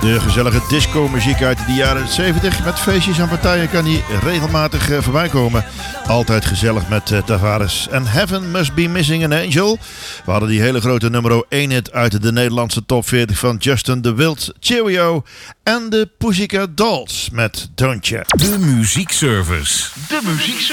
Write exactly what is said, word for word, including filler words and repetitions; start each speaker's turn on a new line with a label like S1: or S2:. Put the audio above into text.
S1: De gezellige disco-muziek uit de jaren zeventig. Met feestjes en partijen kan die regelmatig uh, voorbij komen. Altijd gezellig met uh, Tavares. En Heaven Must Be Missing an Angel. We hadden die hele grote nummer één hit uit de Nederlandse top veertig van Justin de Wild, Cheerio. En de Pussycat Dolls met Don't Ya.
S2: De muziekservice.
S3: De muziekservice.